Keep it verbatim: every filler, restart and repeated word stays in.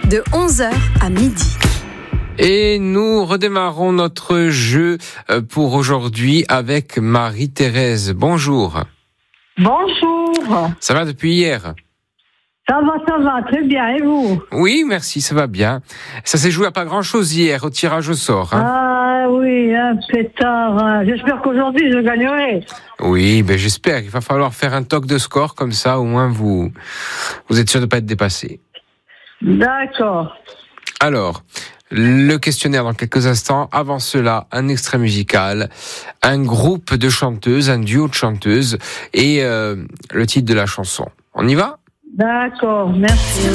de onze heures à midi. Et nous redémarrons notre jeu pour aujourd'hui avec Marie-Thérèse. Bonjour. Bonjour. Ça va depuis hier ? Ça va, ça va, très bien, et vous ? Oui, merci, ça va bien. Ça s'est joué à pas grand-chose hier, au tirage au sort. Hein. Ah oui, un pétard. J'espère qu'aujourd'hui je gagnerai. Oui, ben j'espère. Il va falloir faire un toc de score, comme ça au moins vous, vous êtes sûr de ne pas être dépassé. D'accord. Alors, le questionnaire dans quelques instants. Avant cela, un extrait musical, un groupe de chanteuses, un duo de chanteuses et euh, le titre de la chanson. On y va ? D'accord, merci.